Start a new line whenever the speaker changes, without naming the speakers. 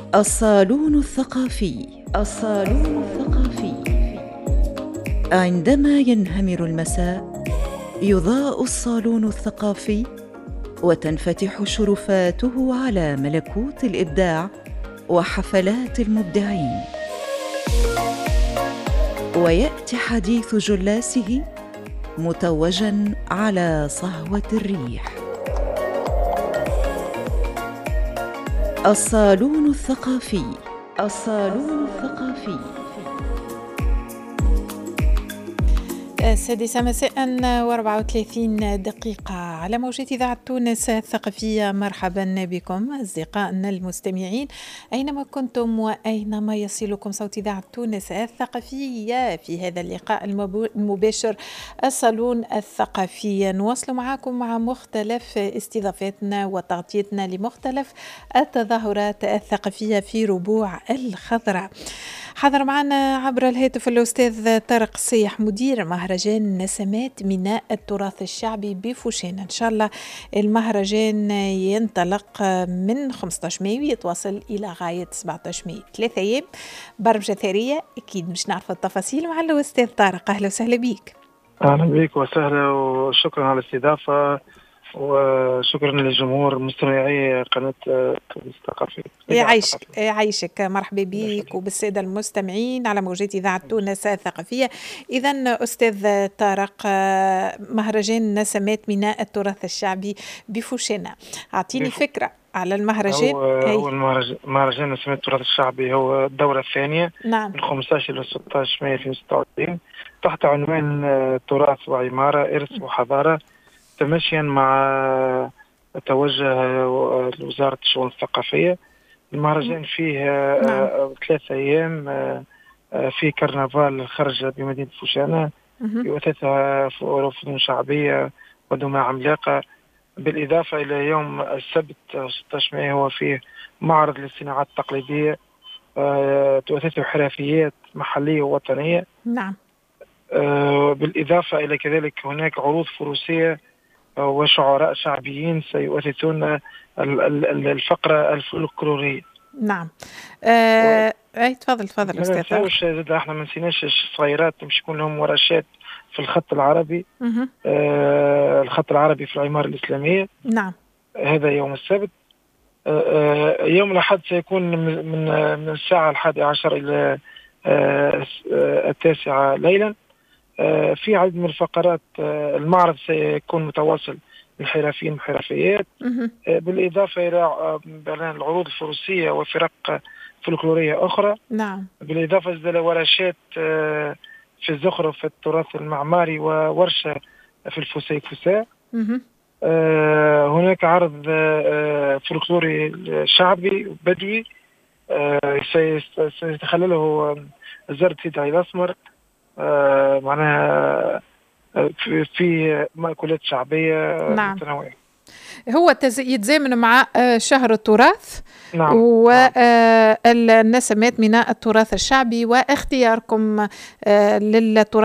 الصالون الثقافي. الصالون الثقافي. عندما ينهمر المساء يضاء الصالون الثقافي وتنفتح شرفاته على ملكوت الإبداع وحفلات المبدعين، ويأتي حديث جلاسه متوجاً على صهوة الريح. الصالون الثقافي. الصالون الثقافي.
6 مساء و34 دقيقة على موجات إذاعة تونس الثقافية. مرحبا بكم أصدقائنا المستمعين أينما كنتم وأينما يصلكم صوت إذاعة تونس الثقافية في هذا اللقاء المباشر الصالون الثقافي. نواصل معكم مع مختلف استضافاتنا وتغطيتنا لمختلف التظاهرات الثقافية في ربوع الخضراء. حضر معنا عبر الهاتف الأستاذ طارق الصيح مدير مهرجان نسمات ميناء التراث الشعبي بفوشان. إن شاء الله المهرجان ينطلق من 15 مايو يتواصل إلى غاية 17 مايو، 3 أيام برمجة ثرية. أكيد مش نعرف التفاصيل مع الأستاذ طارق. أهلا وسهلا بيك.
أهلا بك وسهلا وشكرا على الاستضافة وشكرا للجمهور مستمعي قناة الثقافية.
يعيشك مرحبا بك وبالسادة المستمعين على موجات إذاعة تونس الثقافية. إذن أستاذ طارق، مهرجان نسمات ميناء التراث الشعبي بفوشانة، أعطيني فكرة على المهرجان.
هو المهرجان نسمات التراث الشعبي هو الدورة الثانية.
نعم.
من 15 إلى 16 مايو 2026 تحت عنوان تراث وعمارة إرث وحضارة، تماشيا مع توجه وزارة الشؤون الثقافية. المهرجان فيه 3 أيام، في كرنفال خرج بمدينة فوشانة يؤثثها فنون شعبية ودماء عملاقة، بالإضافة إلى يوم السبت 16 مايو هو فيه معرض للصناعات التقليدية تؤثثه حرفيات محلية ووطنية.
نعم.
بالإضافة إلى كذلك هناك عروض فروسية وشعراء شعبيين سيؤثثون الفقرة الفولكلورية.
نعم. تفضل أستاذ طارق.
احنا ما نسيناش الصغيرات مش يكون لهم ورشات في الخط العربي. الخط العربي في العمارة الإسلامية.
نعم.
هذا يوم السبت. يوم الأحد سيكون من الساعة 11 إلى 9 ليلا. في عدد من الفقرات. المعرض سيكون متواصل للحرفيين والحرفيات، بالإضافة إلى العروض الفروسية وفرق فولكلورية أخرى.
نعم.
بالإضافة إلى ورشات في الزخرف في التراث المعماري وورشة في الفسيفساء. هناك عرض فولكلوري شعبي بدوي سيتخلله وزارة سيدي علي الأسمر، معناها في مأكولات شعبية متنوعة.
هو يتزامن مع شهر التراث.
نعم.
والنسمات ميناء التراث الشعبي واختياركم للتراث